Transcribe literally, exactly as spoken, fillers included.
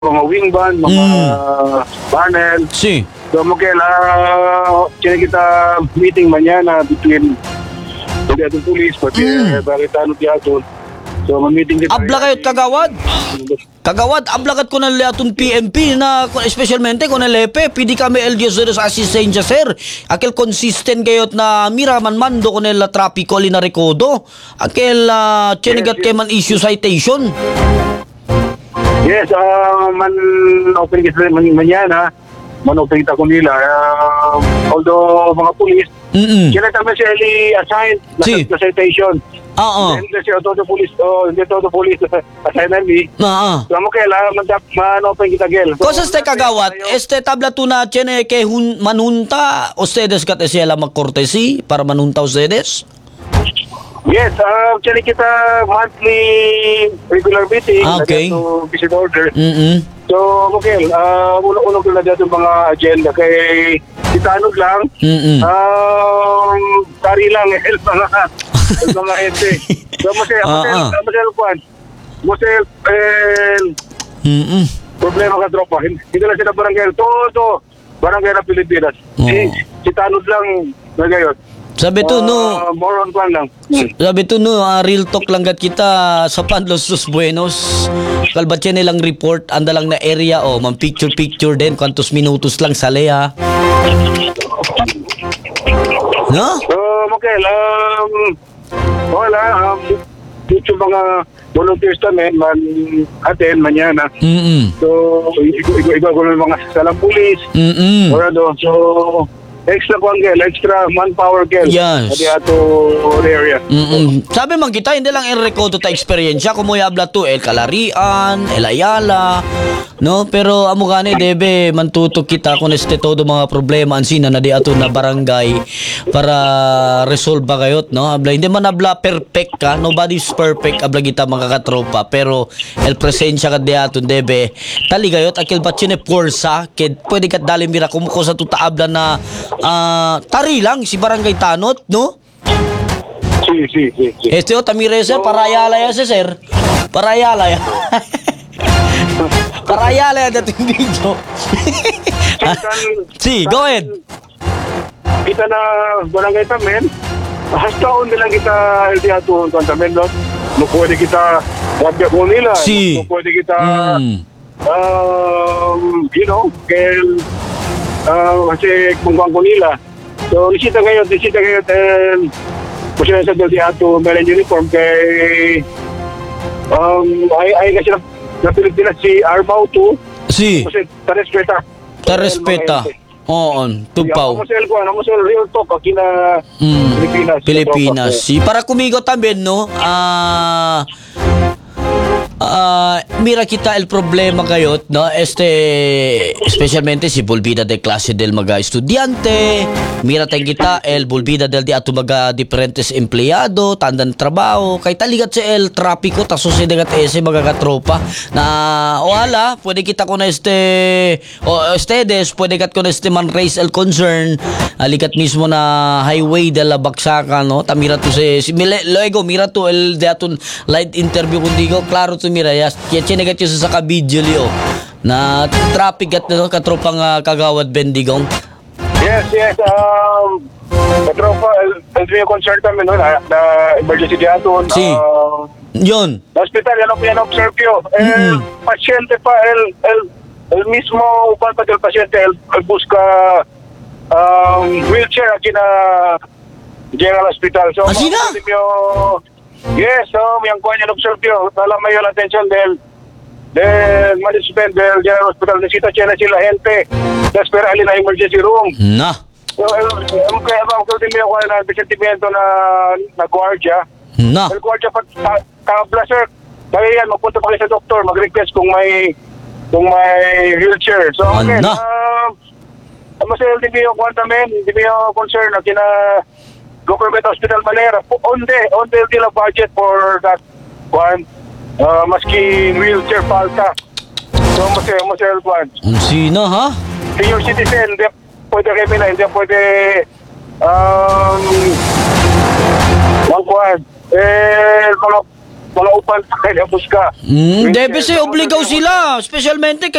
mga wing band, mga Mm. panel. Sí. So, magkala, kaya kita meeting mañana between pwede atong police, pati Mm. baritano tiyaton. So, ma-meeting kita. Abla kayot kagawad. Kagawad, ablagat ko na liatun P M P na especialmente ko na lepe, pidi kami L D O sa asistencia sir. Akil consistent kayot na mira man mando ko nila trapiko ali na rekodo. Akil uh, chenigat Yes, kay man issue citation. Yes, uh, man open kita man, mañana, man open kita ko nila. Uh, although mga police, Mm. kaya naman siya i-assign na Si. sa citation. Oo. Hindi siya todo police, oh, hindi todo police assign me. Oo. So, mo kaya man man open kita gel. So, Cosas te kagawad, este tabla tu na chene que hun, manunta ustedes kat siya magkortesi para manunta ustedes? Yes, uh, actually kita monthly regular meeting. Ah, okay. To visit order. Mm. So, okay, uh, uno-uno ko na dito mga agenda kay itanod lang. Mm. Um, tari lang, help mga help mga ente. So, masaya, Ah, masaya, ah. masaya, Juan. Masaya, eh, Mm. problema ka tropa. Hindi hindi lang sila barangay. Todo, barangay na Pilipinas. Oo. Si, si Tanod lang na gayon. Sabi to no, Uh, more on Juan lang. Hmm. sabi to no, ah, real talk lang gat kita sa Panlos Los Buenos. Kalbatya nilang report, anda lang na area o, man picture picture din, kwantos minutos lang sa lea. No? So, okay, um, wala, um, dito mga volunteers kami, man atin, manyana. Mm. So, iba-iba ko ng mga salang pulis, Mm. or ano, so, extra kwan gel, extra manpower gel. Yes. Adi ato area. Mm. Sabi man kita, hindi lang i-record ta eksperyensya, kumuya abla to, El Calarian, El Ayala, no? Pero amo gani, debe, mantutok kita kung este todo mga problema, ansina na di ato na barangay para resolve ba kayot, no? Abla, hindi man abla perfect ka, nobody's perfect, abla kita mga katropa, pero el presensya ka di ato, debe, tali kayot, akil batsine porsa, kid, pwede kat dali mira kumuko sa tuta abla na ah, tari lang, si Barangay Tanot, no? Si, si, si, si. Este o tamire sir, parayala ya si sir. Parayala ya. Parayala ya dating video. Si, go ahead. Kita na barangay tamen, hasta on lang kita L D A to on tamen, no? No pwede kita wabya ko nila. Si. No pwede kita, Mm. um, you know, kel, uh, kasi kung ko nila. So, nisita ngayon, nisita ngayon, and kasi sa L D A to meron uniform kay, um, ay, ay kasi na, na Pilipinas si Armao to, Si, kasi ta-respeta. ta-respeta. Oo, tupaw. Ako sel ko, ano mo sel real talk aki na Mm. Pilipinas. Pilipinas. Si, para kumigo también, no? Ah... Ah, mira kita el problema kayot, no? Este, especialmente si Bulbida de clase del mga estudyante, mira tayong kita el Bulbida del di ato mga diferentes empleyado, tandan trabaho, kay taligat si el trapiko, ta susidegat ese mga katropa, na wala, pwede kita ko na este, o ustedes, pwede kat ko na este man raise el concern, alikat mismo na highway de la Baksakan, no? Ta mira to si, si mile, luego, mira to el de aton light interview kundi ko, klaro to mira, yas, kaya chinegat yung sa ka-video liyo, na traffic at no, katropang uh, kagawad bendigong. Yes, yes. Um, katropa, el el concern kami no na, na emergency diaton. Si. Uh, Yun. hospital yan ang observe yo. El Mm-mm. pasyente pa el el el mismo upan pa el pasyente el, el busca um, wheelchair aquí na General Hospital. So, Ah, sina? makukulim yo- yes, so, yung kuha niya observe yo. Tala may yung attention del del management del General Hospital. Nasita siya na sila gente. Desperate alin na emergency room. Na. So, el- el- kaya ba, kung din ko na sentimiento na na gwardiya. Na. El gwardiya pa kabla sir. Kaya yan, magpunta pa kayo sa doktor, mag-request kung may kung may wheelchair. So, okay. Ano? Uh, masaya hindi mo kwanta men, hindi mo concern na kina government hospital Malera. Onde, onde nila budget for that one. Uh, maski wheelchair falta. So, masaya, masaya kwan. Ang sino, ha? Senior citizen, hindi pwede kami na, hindi pwede um, ang kwan. Eh, mga mga upan sa kaya busca. Hmm, debe say obligaw sila, specialmente